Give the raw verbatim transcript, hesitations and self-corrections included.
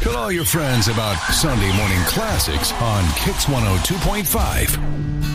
Tell all your friends about Sunday Morning Classics on Kicks one oh two point five.